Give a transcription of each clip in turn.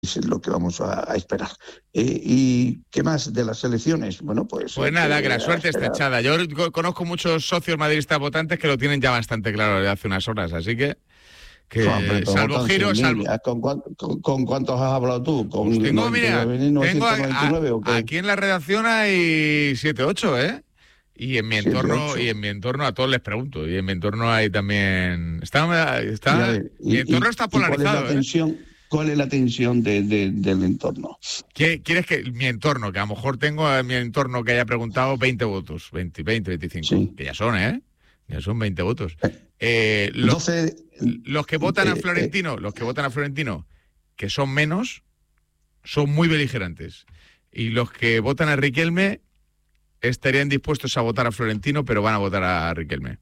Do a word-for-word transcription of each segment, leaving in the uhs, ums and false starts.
es lo que vamos a, a esperar. Eh, ¿Y qué más de las elecciones? Bueno, pues... Pues eh, nada, que la a suerte está esperar. echada. Yo conozco muchos socios madridistas votantes que lo tienen ya bastante claro desde hace unas horas, así que, Hombre, que pero salvo votan giro, cien mil. salvo... ¿Con, cuán- con, con cuántos has hablado tú? Pues ¿Con tengo, noventa y mira, nueve mil tengo a- novecientos noventa y nueve o a- qué? aquí en la redacción hay siete, ocho, ¿eh? Y en mi siete, entorno, y ocho. en mi entorno a todos les pregunto, y en mi entorno hay también... Está, Y a está, ver, mi ¿y, entorno y, está y cuál es la polarizado, ¿eh? tensión? ¿Cuál es la tensión de, de, del entorno? ¿Qué- ¿Quieres que mi entorno, que a lo mejor tengo en mi entorno que haya preguntado veinte votos, veinte, veinte, veinticinco, Sí. que ya son, ¿eh? Ya son veinte votos. Eh, Eh, los, doce... los que votan a Eh, eh, Florentino, los que votan a Florentino, que son menos, son muy beligerantes. Y los que votan a Riquelme estarían dispuestos a votar a Florentino, pero van a votar a Riquelme.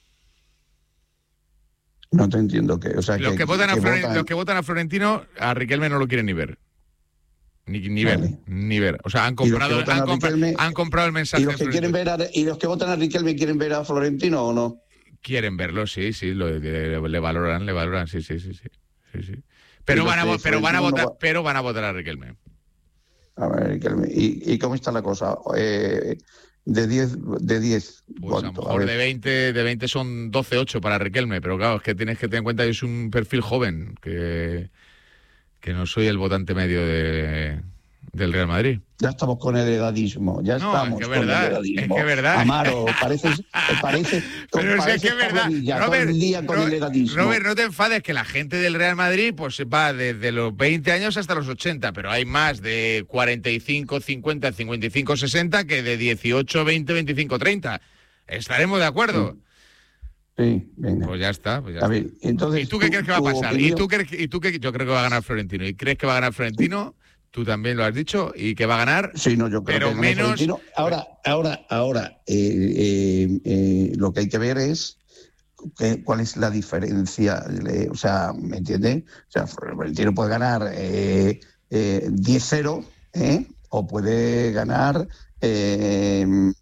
no te entiendo qué. O sea, Los que, que votan a, que Floren- votan... los que votan a Florentino, a Riquelme no lo quieren ni ver. Ni, ni ver, Vale. ni ver. O sea, han Y los que comprado, votan han a compra- Riquelme... han comprado el mensaje ¿Y los de que quieren Florentino. ver a, y los que votan a Riquelme quieren ver a Florentino o no? Quieren verlo, sí, sí, lo, le, le valoran, le valoran, sí, sí, sí, sí, sí, sí. Pero los van a, de vo- pero van a Florentino no votar, va- pero van a votar a Riquelme. A ver, Riquelme. ¿Y, y cómo está la cosa? Eh, de diez, de diez, Pues a lo ¿cuánto? A mejor ver. de veinte, de veinte son doce ocho para Riquelme, pero claro, es que tienes que tener en cuenta que es un perfil joven, que, que no soy el votante medio de, del Real Madrid. Ya estamos con el edadismo, ya No, es estamos que es con el verdad, edadismo. es que es verdad. Amaro, pareces, parece, Pero si es que pareces es verdad, Pablo Villa, Robert, todo el día con Ro- el edadismo. Robert, no te enfades, que la gente del Real Madrid pues va desde los veinte años hasta los ochenta, pero hay más de cuarenta y cinco, cincuenta, cincuenta y cinco, sesenta que de dieciocho, veinte, veinticinco, treinta. ¿Estaremos de acuerdo? Sí, venga. Pues ya está, pues ya A está. ver, entonces, ¿Y tú qué tu- crees que va a tu pasar? ¿Y opinión- tú, crees, que- ¿Y tú qué? Yo creo que va a ganar Florentino. ¿Y crees que va a ganar Florentino? Tú también lo has dicho. ¿Y que va a ganar? Sí, no, yo creo pero que gana menos... Florentino. Ahora, ahora, ahora, eh, eh, eh, lo que hay que ver es que, cuál es la diferencia. eh, o sea, ¿me entiendes? O sea, Florentino puede ganar eh, eh, diez cero, ¿eh? O puede ganar eh,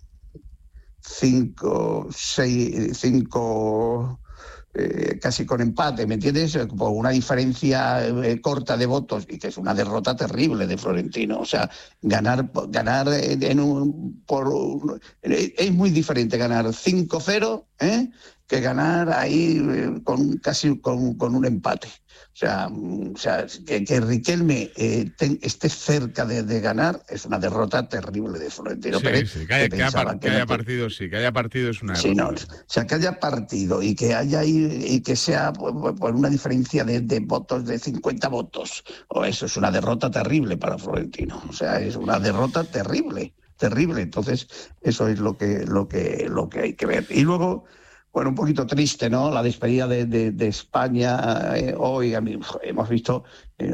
cinco, seis, cinco... Eh, casi con empate, ¿me entiendes? Por una diferencia eh, corta de votos, y que es una derrota terrible de Florentino. O sea, ganar, ganar en un, por un, es muy diferente ganar cinco cero, ¿eh? Que ganar ahí eh, con casi con, con un empate. O sea, o sea que, que Riquelme eh, ten, esté cerca de, de ganar es una derrota terrible de Florentino Sí, Pérez. sí, que haya, que que haya, pensaba que que haya no te... partido, sí, que haya partido es una Sí, no, derrota. o sea, que haya partido y que haya y que sea por, por una diferencia de, de votos de cincuenta votos, o eso es una derrota terrible para Florentino. O sea, es una derrota terrible, terrible. Entonces, eso es lo que, lo que, lo que hay que ver. Y luego, bueno, un poquito triste, ¿no? La despedida de, de, de España eh, hoy. A mí, hemos visto, eh,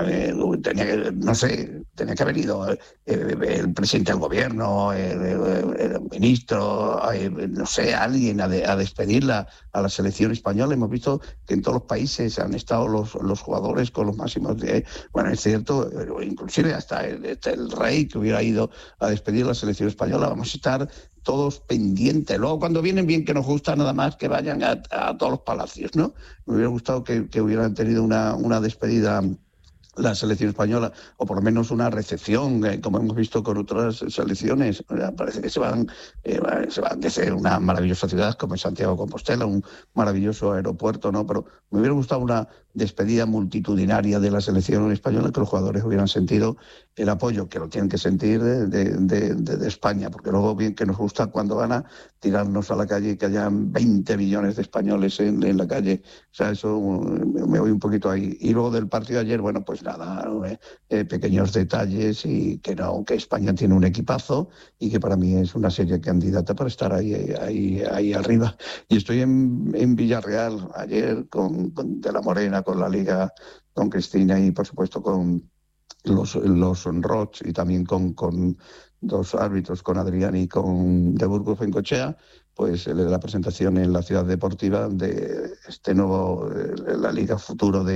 tenía que, no sé, tenía que haber ido eh, el presidente del gobierno, el, el, el ministro, eh, no sé, alguien a, de, a despedirla a la selección española. Hemos visto que en todos los países han estado los, los jugadores con los máximos de... Bueno, es cierto, inclusive hasta el, hasta el rey que hubiera ido a despedir la selección española. Vamos a estar todos pendientes. Luego, cuando vienen, bien que nos gusta nada más que vayan a, a todos los palacios, ¿no? Me hubiera gustado que, que hubieran tenido una, una despedida la selección española, o por lo menos una recepción, eh, como hemos visto con otras selecciones. Parece que se van, eh, se van de ser una maravillosa ciudad como es Santiago de Compostela, un maravilloso aeropuerto, ¿no? Pero me hubiera gustado una despedida multitudinaria de la selección española, que los jugadores hubieran sentido el apoyo que lo tienen que sentir de, de, de, de España, porque luego bien que nos gusta cuando van a tirarnos a la calle y que hayan veinte millones de españoles en, en la calle. O sea, eso me, me voy un poquito ahí. Y luego del partido de ayer, bueno, pues nada, eh, eh, pequeños detalles, y que no, que España tiene un equipazo y que para mí es una seria candidata para estar ahí, ahí, ahí arriba. Y estoy en, en Villarreal ayer con, con De la Morena, con la Liga, con Cristina y por supuesto con los, los Roch, y también con, con dos árbitros, con Adrián y con de Burgos Bengochea, pues la presentación en la Ciudad Deportiva de este nuevo, la Liga Futuro de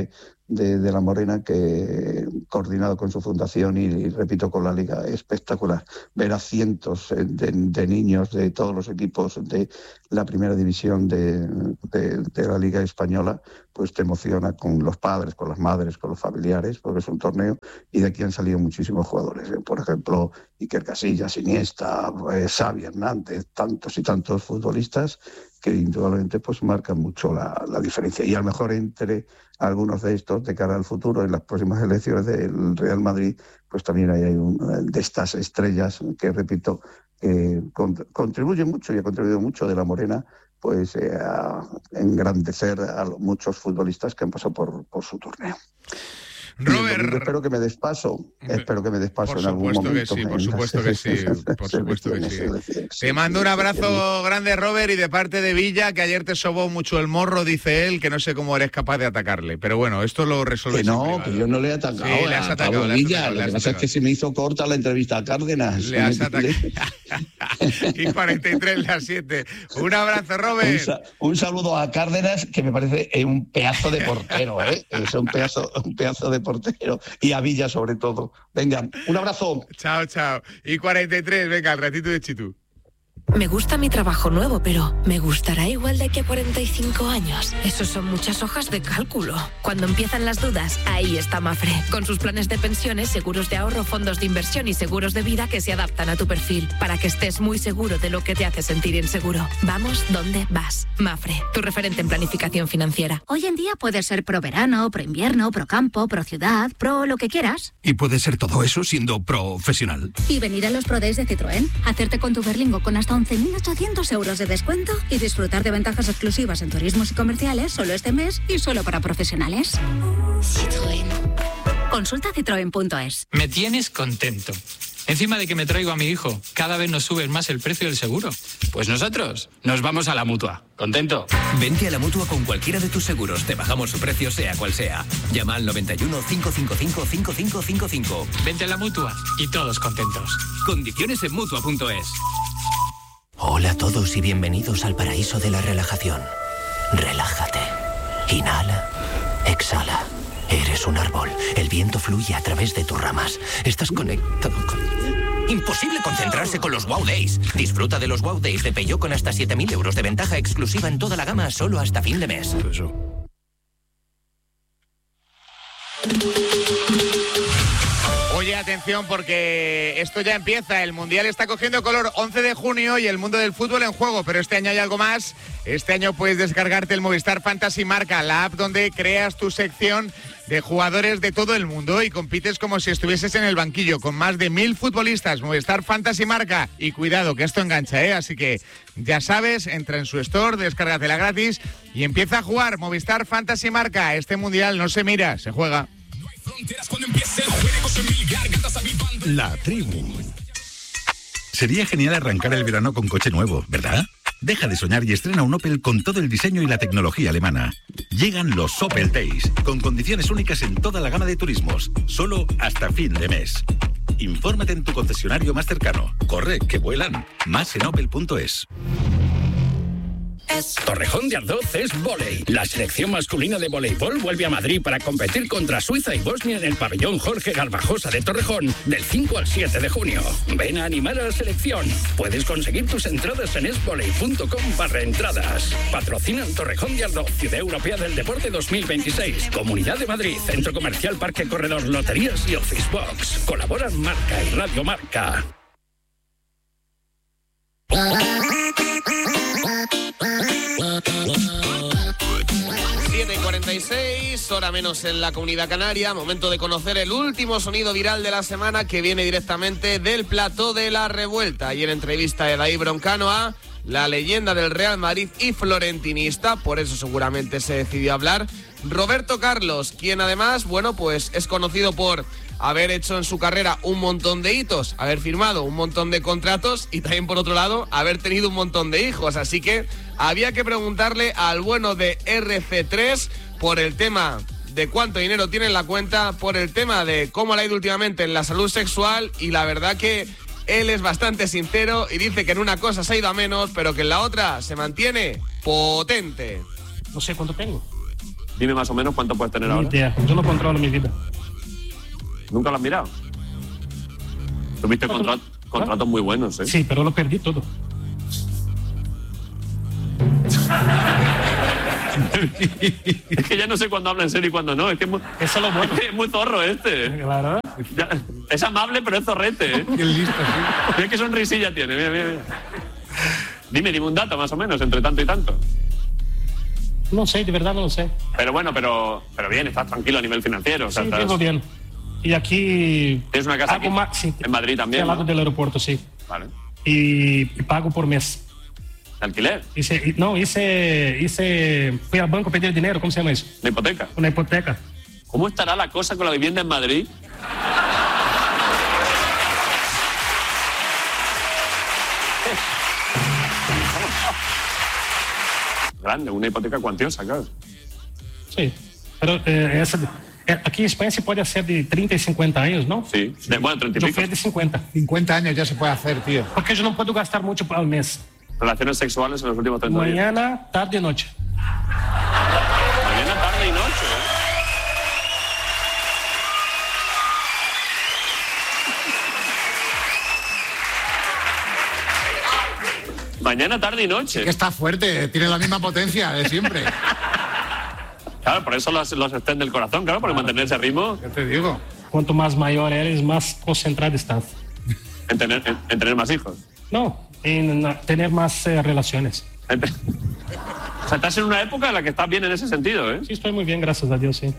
de, de La Morena, que coordinado con su fundación y, y repito con la Liga, espectacular. Ver a cientos de, de niños de todos los equipos de la primera división de, de, de la Liga Española, pues te emociona, con los padres, con las madres, con los familiares, porque es un torneo y de aquí han salido muchísimos jugadores. Por ejemplo, Iker Casillas, Iniesta, pues, Xavi Hernández, tantos y tantos futbolistas que indudablemente pues marcan mucho la, la diferencia. Y a lo mejor entre algunos de estos, de cara al futuro, en las próximas elecciones del Real Madrid, pues también hay, hay un, de estas estrellas que, repito, eh, con, contribuyen mucho y ha contribuido mucho de La Morena pues eh, a engrandecer a los, muchos futbolistas que han pasado por, por su torneo. Robert, espero que me des paso, espero que me des paso en algún momento. Que sí, por supuesto que sí, por supuesto que sí. Te mando un abrazo grande, Robert, y de parte de Villa, que ayer te sobó mucho el morro, dice él, que no sé cómo eres capaz de atacarle. Pero bueno, esto lo resuelves. Que no, que yo no le he atacado. Sí, le has a atacado, Pablo le has Villa. atacado, Lo que le has pasa atacado. es que se me hizo corta la entrevista a Cárdenas. Le has atacado. Y cuarenta y tres las siete. Un abrazo, Robert. Un, sa- un saludo a Cárdenas, que me parece un pedazo de portero, ¿eh? Es un pedazo, un pedazo de portero. Y a Villa, sobre todo. Venga, un abrazo. Chao, chao. Y cuarenta y tres, venga, al ratito de Chitu. Me gusta mi trabajo nuevo, pero ¿me gustará igual de aquí a cuarenta y cinco años? Eso son muchas hojas de cálculo. Cuando empiezan las dudas, ahí está Mafre. Con sus planes de pensiones, seguros de ahorro, fondos de inversión y seguros de vida que se adaptan a tu perfil, para que estés muy seguro de lo que te hace sentir inseguro. Vamos donde vas. Mafre, tu referente en planificación financiera. Hoy en día puedes ser pro verano, pro invierno, pro campo, pro ciudad, pro lo que quieras. Y puede ser todo eso siendo profesional. Y venir a los Pro Days de Citroën, hacerte con tu Berlingo con hasta once mil ochocientos euros de descuento y disfrutar de ventajas exclusivas en turismos y comerciales solo este mes y solo para profesionales. Citroën. Consulta citroen punto es. Me tienes contento. Encima de que me traigo a mi hijo, cada vez nos suben más el precio del seguro. Pues nosotros nos vamos a la Mutua. ¿Contento? Vente a la Mutua con cualquiera de tus seguros. Te bajamos su precio, sea cual sea. Llama al noventa y uno, cinco cinco cinco, cinco cinco cinco cinco. Vente a la Mutua y todos contentos. Condiciones en Mutua punto es. Hola a todos y bienvenidos al paraíso de la relajación. Relájate. Inhala. Exhala. Eres un árbol. El viento fluye a través de tus ramas. Estás conectado con... Imposible concentrarse con los Wow Days. Disfruta de los Wow Days de Peugeot con hasta siete mil euros de ventaja exclusiva en toda la gama solo hasta fin de mes. Oye, atención, porque esto ya empieza. El Mundial está cogiendo color. once de junio y el mundo del fútbol en juego. Pero este año hay algo más. Este año puedes descargarte el Movistar Fantasy Marca, la app donde creas tu sección de jugadores de todo el mundo y compites como si estuvieses en el banquillo con más de mil futbolistas. Movistar Fantasy Marca. Y cuidado, que esto engancha, ¿eh? Así que ya sabes, entra en su store, descárgatela gratis y empieza a jugar. Movistar Fantasy Marca. Este Mundial no se mira, se juega. La tribu. Sería genial arrancar el verano con coche nuevo, ¿verdad? Deja de soñar y estrena un Opel con todo el diseño y la tecnología alemana. Llegan los Opel Days, con condiciones únicas en toda la gama de turismos, solo hasta fin de mes. Infórmate en tu concesionario más cercano. Corre, que vuelan. Más en opel punto es. Torrejón de Ardoz es vóley. La selección masculina de voleibol vuelve a Madrid para competir contra Suiza y Bosnia en el pabellón Jorge Garbajosa de Torrejón del cinco al siete de junio. Ven a animar a la selección. Puedes conseguir tus entradas en esvoley punto com barra entradas. Patrocinan Torrejón de Ardoz, Ciudad Europea del Deporte dos mil veintiséis. Comunidad de Madrid, Centro Comercial Parque Corredor, Loterías y Office Box. Colaboran Marca y Radio Marca. siete y cuarenta y seis, hora menos en la Comunidad Canaria. Momento de conocer el último sonido viral de la semana, que viene directamente del plató de La Revuelta. Y en entrevista de David Broncano a la leyenda del Real Madrid y florentinista, por eso seguramente se decidió hablar, Roberto Carlos, quien además, bueno, pues es conocido por haber hecho en su carrera un montón de hitos, haber firmado un montón de contratos y también, por otro lado, haber tenido un montón de hijos. Así que había que preguntarle al bueno de R C tres por el tema de cuánto dinero tiene en la cuenta, por el tema de cómo le ha ido últimamente en la salud sexual, y la verdad que él es bastante sincero y dice que en una cosa se ha ido a menos, pero que en la otra se mantiene potente. No sé cuánto tengo. Dime más o menos cuánto puedes tener Ni ahora. idea. Yo no controlo mi vida. ¿Nunca lo has mirado? Tuviste contra- contratos muy buenos, ¿eh? Sí, pero lo perdí todo. Es que ya no sé cuándo habla en serio y cuándo no. Es que es muy, Eso es lo bueno. es que es muy zorro este. Claro. Ya, es amable, pero es zorrete, ¿eh? Qué listo, sí. Mira qué sonrisilla tiene, mira, mira, mira. Dime, dime un dato más o menos, entre tanto y tanto. No sé, de verdad no lo sé. Pero bueno, pero, pero bien, estás tranquilo a nivel financiero. O sea, Sí, estás- vivo bien. Y aquí... ¿Tienes una casa hago aquí? ma- sí, En Madrid también, sí, al lado ¿no? del aeropuerto, sí. Vale. Y, y pago por mes. ¿Alquiler? Hice, y- no, hice, hice... Fui al banco a pedir dinero, ¿cómo se llama eso? ¿Una hipoteca? Una hipoteca. ¿Cómo estará la cosa con la vivienda en Madrid? Grande, una hipoteca cuantiosa, claro. Sí, pero eh, essa, eh, aquí en España se puede hacer de treinta y cincuenta años, ¿no? Sí, de, bueno, treinta y Yo pico. fui de cincuenta. cincuenta años ya se puede hacer, tío. Porque yo no puedo gastar mucho al mes. Relaciones sexuales en los últimos treinta días. Mañana, tarde y noche. Mañana, tarde y noche, ¿eh? Mañana, tarde y noche. Que está fuerte, tiene la misma potencia de siempre. Claro, por eso los, los estén del corazón, claro, por mantener ese ritmo. Ya te digo. Cuanto más mayor eres, más concentrado estás. En tener, en, en tener más hijos. No, en uh, tener más eh, relaciones. En te- O sea, estás en una época en la que estás bien en ese sentido, ¿eh? Sí, estoy muy bien, gracias a Dios, sí.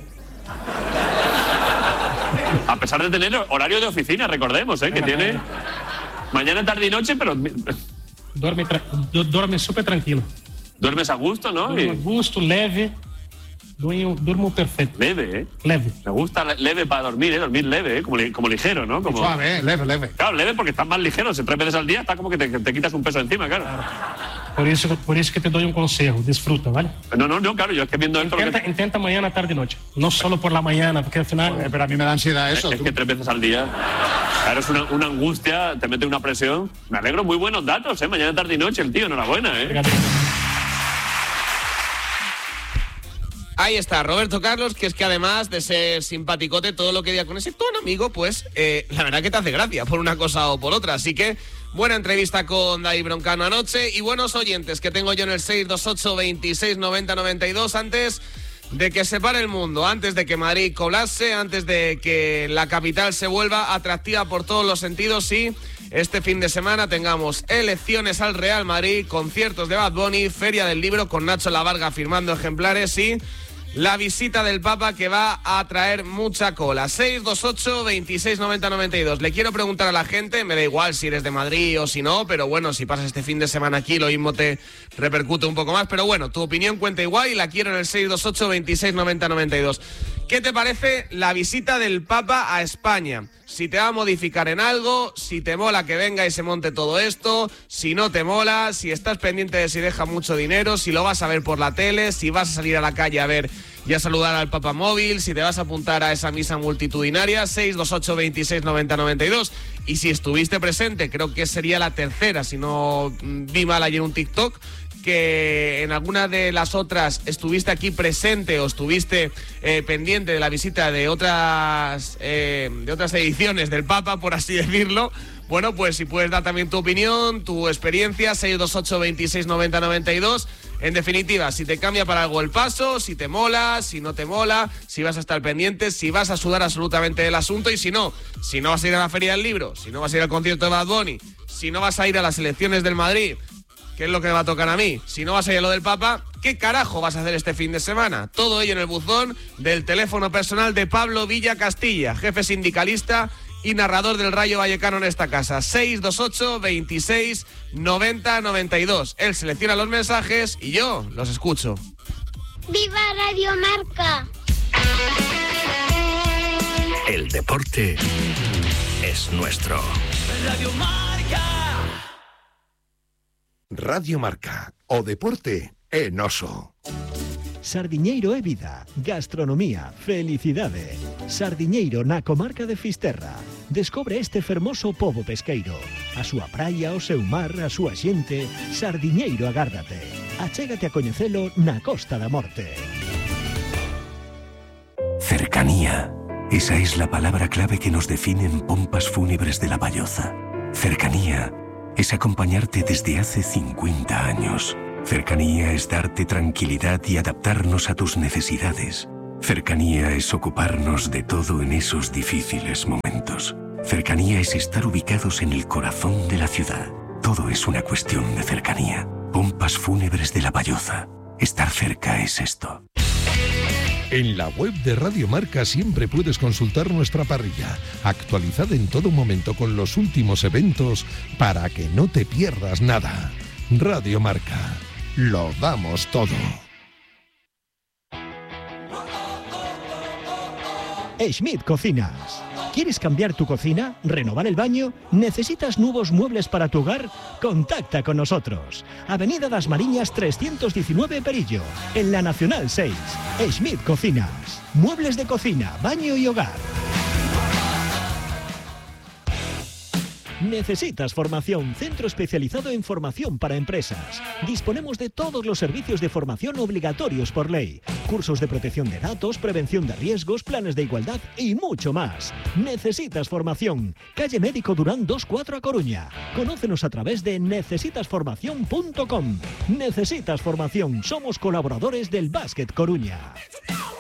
A pesar de tener horario de oficina, recordemos, ¿eh? Que tiene mañana, tarde y noche, pero Duerme, tra- du- duerme súper tranquilo. duermes a gusto, ¿no? Duermo a Y gusto, leve. Duermo, duermo perfecto. leve, ¿eh? Leve. Me gusta le- leve para dormir, ¿eh? Dormir leve, ¿eh? Como, li- como ligero, ¿no? Como... Suave, ¿eh? Leve, leve. Claro, leve porque estás más ligero. Si tres veces al día, está como que te, que te quitas un peso encima, claro. Por eso, por eso que te doy un consejo, disfruta, ¿vale? No, no, no, claro, yo es que viendo esto... lo Intenta, que- intenta mañana, tarde y noche. No solo por la mañana, porque al final... Joder, pero a mí me da ansiedad eso. Es tú. que tres veces al día. Claro, es una, una angustia, te mete una presión. Me alegro, muy buenos datos, ¿eh? Mañana, tarde y noche, el tío, enhorabuena, ¿eh? Fíjate. Ahí está, Roberto Carlos, que es que además de ser simpaticote, todo lo que diga con ese tono, amigo, pues eh, la verdad que te hace gracia por una cosa o por otra. Así que buena entrevista con David Broncano anoche y buenos oyentes que tengo yo en el seis dos ocho, veintiséis, noventa, noventa y dos antes de que se pare el mundo, antes de que Madrid colapse, antes de que la capital se vuelva atractiva por todos los sentidos y este fin de semana tengamos elecciones al Real Madrid, conciertos de Bad Bunny, Feria del Libro con Nacho Lavarga firmando ejemplares y la visita del Papa que va a traer mucha cola. seis dos ocho, veintiséis, noventa, noventa y dos. Le quiero preguntar a la gente, me da igual si eres de Madrid o si no, pero bueno, si pasas este fin de semana aquí lo mismo te repercute un poco más, pero bueno, tu opinión cuenta igual y la quiero en el seis dos ocho, veintiséis, noventa, noventa y dos. ¿Qué te parece la visita del Papa a España? Si te va a modificar en algo, si te mola que venga y se monte todo esto, si no te mola, si estás pendiente de si deja mucho dinero, si lo vas a ver por la tele, si vas a salir a la calle a ver y a saludar al Papa móvil, si te vas a apuntar a esa misa multitudinaria, seis dos ocho, veintiséis, noventa, noventa y dos. Y si estuviste presente, creo que sería la tercera, si no vi mal ayer un TikTok, que en alguna de las otras estuviste aquí presente o estuviste eh, pendiente de la visita de otras eh, de otras ediciones del Papa, por así decirlo. Bueno, pues si puedes dar también tu opinión, tu experiencia, seis dos ocho, veintiséis, noventa, noventa y dos. En definitiva, si te cambia para algo el paso, si te mola, si no te mola, si vas a estar pendiente, si vas a sudar absolutamente del asunto y si no, si no vas a ir a la Feria del Libro, si no vas a ir al concierto de Bad Bunny, si no vas a ir a las elecciones del Madrid, ¿qué es lo que me va a tocar a mí? Si no vas a ir a lo del Papa, ¿qué carajo vas a hacer este fin de semana? Todo ello en el buzón del teléfono personal de Pablo Villa Castilla, jefe sindicalista y narrador del Rayo Vallecano en esta casa. seis dos ocho, veintiséis, noventa, noventa y dos. Él selecciona los mensajes y yo los escucho. ¡Viva Radio Marca! El deporte es nuestro. Radio Marca. Radio Marca, o deporte é noso. Sardiñeiro é vida, gastronomía, felicidade. Sardiñeiro na comarca de Fisterra. Descobre este fermoso pobo pesqueiro. A súa praia, o seu mar, a súa xente. Sardiñeiro agárdate. Achégate a coñecelo na Costa da Morte. Cercanía. Esa es la palabra clave que nos define en Pompas Fúnebres de La Valloza. Cercanía es acompañarte desde hace cincuenta años. Cercanía es darte tranquilidad y adaptarnos a tus necesidades. Cercanía es ocuparnos de todo en esos difíciles momentos. Cercanía es estar ubicados en el corazón de la ciudad. Todo es una cuestión de cercanía. Pompas Fúnebres de La Valloza. Estar cerca es esto. En la web de Radio Marca siempre puedes consultar nuestra parrilla, actualizada en todo momento con los últimos eventos para que no te pierdas nada. Radio Marca. Lo damos todo. Schmidt Cocinas. ¿Quieres cambiar tu cocina? ¿Renovar el baño? ¿Necesitas nuevos muebles para tu hogar? Contacta con nosotros. Avenida Das Mariñas trescientos diecinueve Perillo, en la Nacional seis. Schmidt Cocinas. Muebles de cocina, baño y hogar. ¿Necesitas formación? Centro especializado en formación para empresas. Disponemos de todos los servicios de formación obligatorios por ley. Cursos de protección de datos, prevención de riesgos, planes de igualdad y mucho más. ¿Necesitas formación? Calle Médico Durán dos cuatro a Coruña. Conócenos a través de necesitas formación punto com. Necesitas formación. Somos colaboradores del Básquet Coruña.